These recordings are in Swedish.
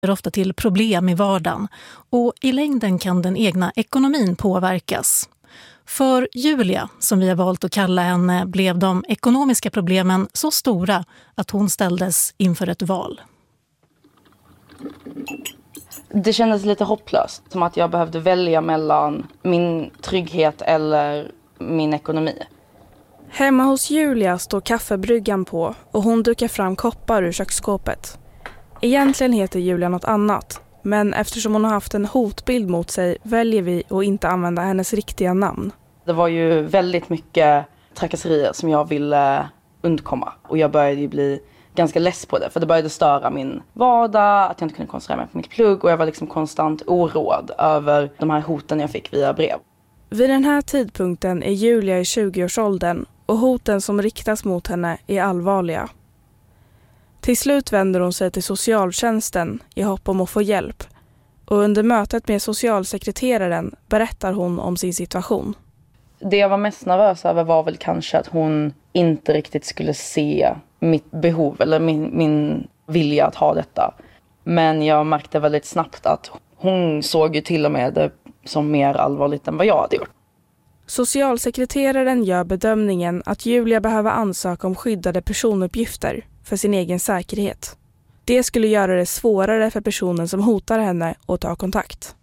ofta till problem i vardagen och i längden kan den egna ekonomin påverkas. För Julia, som vi har valt att kalla henne, blev de ekonomiska problemen så stora att hon ställdes inför ett val. Det kändes lite hopplöst, som att jag behövde välja mellan min trygghet eller min ekonomi. Hemma hos Julia står kaffebryggan på och hon dukar fram koppar ur köksskåpet. Egentligen heter Julia något annat, men eftersom hon har haft en hotbild mot sig väljer vi att inte använda hennes riktiga namn. Det var ju väldigt mycket trakasserier som jag ville undkomma. Och jag började ju bli ganska less på det. För det började störa min vardag, att jag inte kunde koncentrera mig på mitt plugg. Och jag var liksom konstant oroad över de här hoten jag fick via brev. Vid den här tidpunkten är Julia i 20-årsåldern och hoten som riktas mot henne är allvarliga. Till slut vänder hon sig till socialtjänsten i hopp om att få hjälp. Och under mötet med socialsekreteraren berättar hon om sin situation. Det jag var mest nervös över var väl kanske att hon inte riktigt skulle se mitt behov eller min vilja att ha detta. Men jag märkte väldigt snabbt att hon såg ju till och med det som mer allvarligt än vad jag hade gjort. Socialsekreteraren gör bedömningen att Julia behöver ansöka om skyddade personuppgifter för sin egen säkerhet. Det skulle göra det svårare för personen som hotar henne att ta kontakt.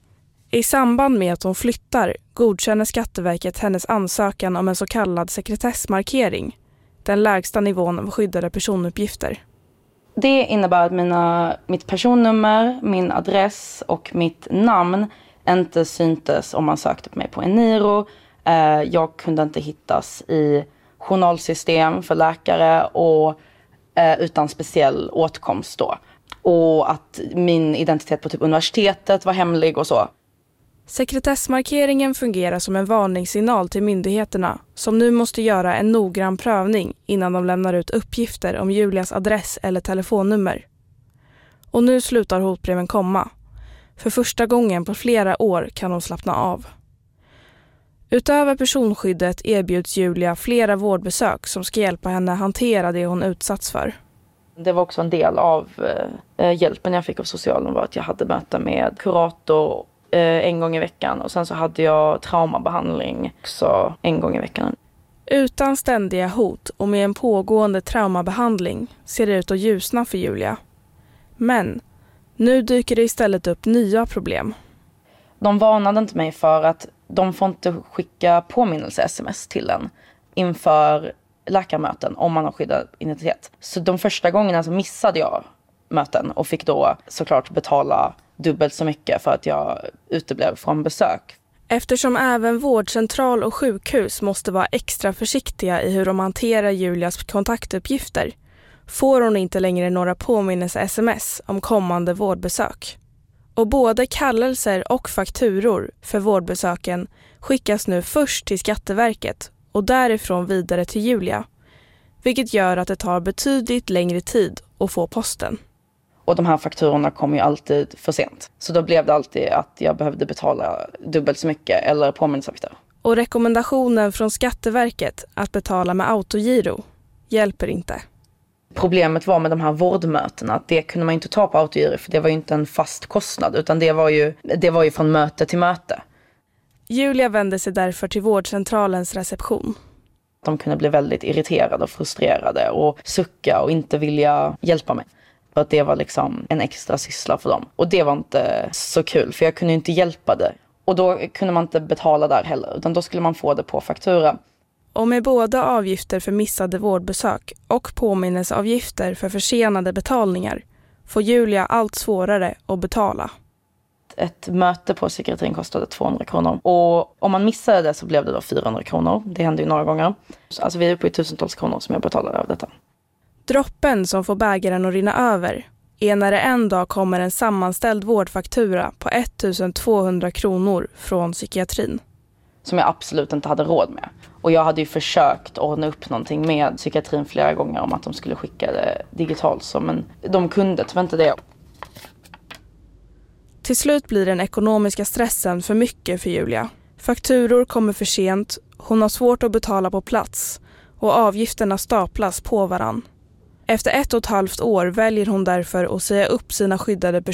I samband med att hon flyttar godkänner Skatteverket hennes ansökan om en så kallad sekretessmarkering, den lägsta nivån av skyddade personuppgifter. Det innebär att mitt personnummer, min adress och mitt namn inte syntes om man sökte på mig på Eniro. Jag kunde inte hittas i journalsystem för läkare och utan speciell åtkomst då. Och att min identitet på typ universitetet var hemlig och så. Sekretessmarkeringen fungerar som en varningssignal till myndigheterna som nu måste göra en noggrann prövning innan de lämnar ut uppgifter om Julias adress eller telefonnummer. Och nu slutar hotbreven komma. För första gången på flera år kan hon slappna av. Utöver personskyddet erbjuds Julia flera vårdbesök som ska hjälpa henne hantera det hon utsatts för. Det var också en del av hjälpen jag fick av socialen var att jag hade möte med kurator en gång i veckan. Och sen så hade jag traumabehandling också en gång i veckan. Utan ständiga hot och med en pågående traumabehandling ser det ut att ljusna för Julia. Men nu dyker det istället upp nya problem. De varnade inte mig för att de får inte skicka påminnelse-sms till en inför läkarmöten om man har skyddad identitet. Så de första gångerna så missade jag möten och fick då såklart betala dubbelt så mycket för att jag uteblev från besök. Eftersom även vårdcentral och sjukhus måste vara extra försiktiga i hur de hanterar Julias kontaktuppgifter får hon inte längre några påminnelse-sms om kommande vårdbesök. Och både kallelser och fakturor för vårdbesöken skickas nu först till Skatteverket och därifrån vidare till Julia, vilket gör att det tar betydligt längre tid att få posten. Och de här fakturorna kom ju alltid för sent. Så då blev det alltid att jag behövde betala dubbelt så mycket eller påminnelseavgifter. Och rekommendationen från Skatteverket att betala med autogiro hjälper inte. Problemet var med de här vårdmötena att det kunde man inte ta på autogiro för det var ju inte en fast kostnad utan det var ju från möte till möte. Julia vände sig därför till vårdcentralens reception. De kunde bli väldigt irriterade och frustrerade och sucka och inte vilja hjälpa mig. För att det var liksom en extra syssla för dem. Och det var inte så kul för jag kunde inte hjälpa det. Och då kunde man inte betala där heller utan då skulle man få det på faktura. Och med både avgifter för missade vårdbesök och påminnelseavgifter för försenade betalningar får Julia allt svårare att betala. Ett möte på psykiatrin kostade 200 kronor. Och om man missade det så blev det då 400 kronor. Det hände ju några gånger. Alltså vi är uppe i tusentals kronor som jag betalade av detta. Droppen som får bägaren att rinna över är när det en dag kommer en sammanställd vårdfaktura på 1200 kronor från psykiatrin. Som jag absolut inte hade råd med. Och jag hade ju försökt ordna upp någonting med psykiatrin flera gånger om att de skulle skicka det digitalt. Så, men de kunde tyvärr inte det. Till slut blir den ekonomiska stressen för mycket för Julia. Fakturor kommer för sent, hon har svårt att betala på plats och avgifterna staplas på varann. Efter 1,5 år väljer hon därför att säga upp sina skyddade